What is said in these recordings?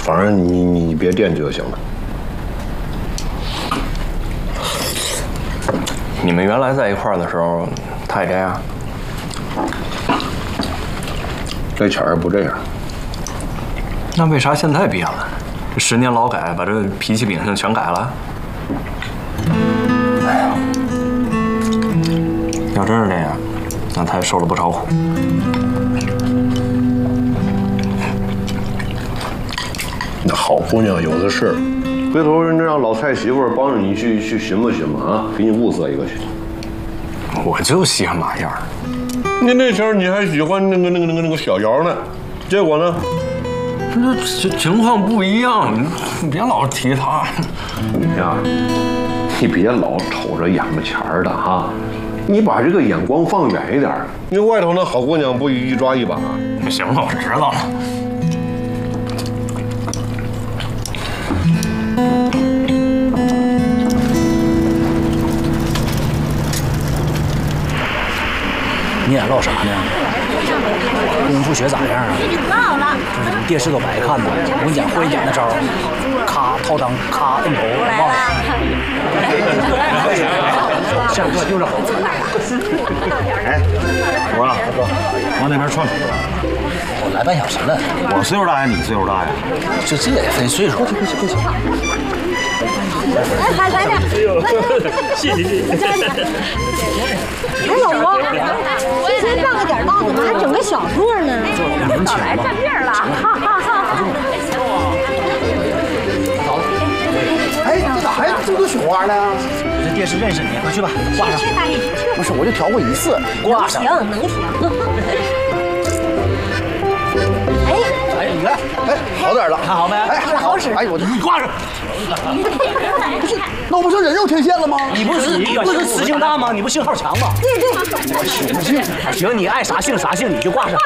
反正你别惦记就行了。 你们原来在一块儿的时候，他也这样？ 这前儿不这样。 那为啥现在变了？这10年劳改把这脾气秉性全改了？哎呀，要真是这样，那他也受了不少苦。 那好姑娘有的是，回头人家让老太媳妇儿帮着你去寻摸寻摸啊，给你物色一个去。 我就喜欢马燕儿。 你那前儿你还喜欢那个小姚呢，结果呢？ 这情况不一样，你别老提他。 呀，你别老瞅着眼巴前儿的哈，你把这个眼光放远一点。你外头那好姑娘不一抓一把？ 行了，我知道了。 你俩唠啥呢？功夫学咋样啊？ 忘了。 你电视都白看呢。我跟你讲，会演那招，咔掏裆，咔摁头，忘了。下课就是好。 哎，我说大哥，往那边串。 我来半小时了。 我岁数大呀，你岁数大呀？ 这也分岁数。过去。 哎，还来点。谢谢。哎，老公，今天办个点到，怎么还整个小座呢？ 早来占地了。 好。 哎，这咋还这么多雪花呢？ 这电视认识你，快去吧，挂上。 去大力， 不是，我就调过一次， 挂上。 能停。 哎，你看， 哎，好点了， 看好没？ 哎， 好使。 哎，我这你挂上。 不是，那我不就人肉天线了吗？ 你不是磁性大吗？你不信号强吗？ 对。 行，你爱啥姓啥姓，你就挂上。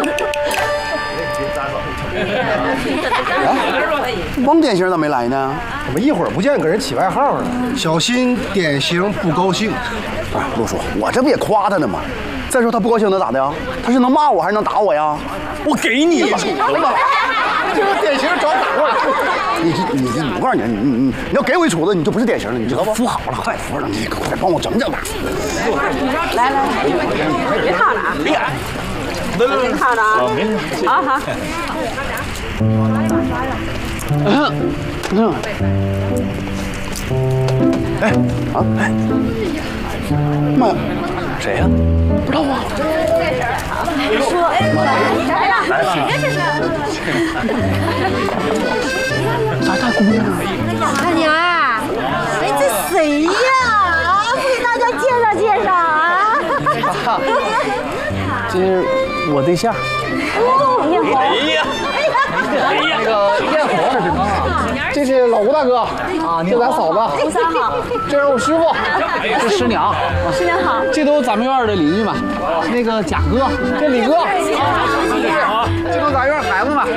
王典型咋没来呢？ 怎么一会儿不见给人起外号了？小心典型不高兴。 不是，陆叔，我这不也夸他呢吗？再说他不高兴能咋的呀？他是能骂我还是能打我呀？ 我给你。 这个典型找打我。我告诉你，你要给我一杵子，你就不是典型了，你知道不？扶好了，快扶了，你快帮我整整吧。 来，别套了啊！别套了啊！好好。 哎，妈呀， 谁呀？ 不知道啊。 说，来了，谁这是？ 咋大姑娘啊？ 大娘儿，哎，这谁呀？给大家介绍啊！ 这是我对象。 哎呀！ 那个艳红，这是老吴大哥啊，这咱嫂子， 吴三好， 这是我师傅，这师娘， 师娘好， 这都咱们院的邻居们。那个贾哥，这李哥，这都咱院孩子们。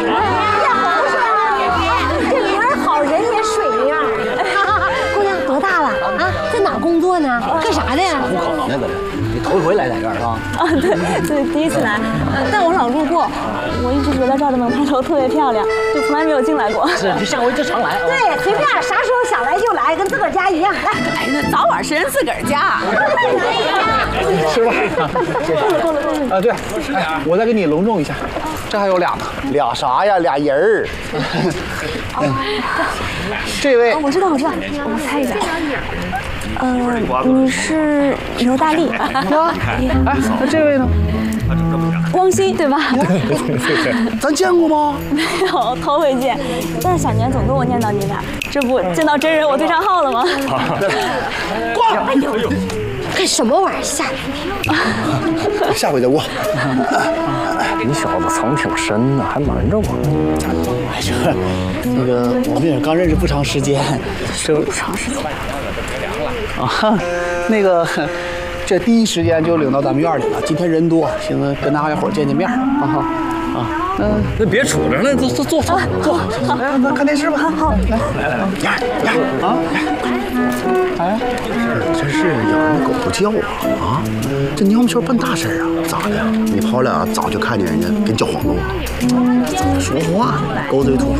这女儿好人也水样。姑娘多大了啊？在哪工作呢？干啥的呀？ 户口那个的，你头一回来咱院是吧？ 啊，对，第一次来，但我老路过，我一直觉得这儿的门牌楼特别漂亮，就从来没有进来过。 是，就下回就常来。 对，随便，啥时候想来就来，跟自个儿家一样。来， 哎，那早晚是人自个儿家。 吃吧。啊，对，哎，我再给你隆重一下，这还有俩呢。俩啥呀？俩人儿。这位， 我知道，我猜一下。你是刘大力啊？ 哎，那这位呢？ 汪鑫对吧？ 咱见过吗？ 没有，头回见。但是小年总跟我念叨你俩，这不见到真人我对上号了吗？ 挂了。 哎呦，干什么玩意儿？吓人！ 下回再过。 你小子藏挺深呢，还瞒着我。 哎，那个我们也刚认识不长时间， 不长时间。 啊，那个，这第一时间就领到咱们院里了。今天人多，寻思跟大家伙见面啊。 那别杵着了，坐。 来，咱看电视吧。 好， 来，啊！哎，真是养人狗不叫啊！这娘们圈办大事啊？咋的？你跑俩早就看见人家跟搅黄豆了？怎么说话呢？狗嘴吐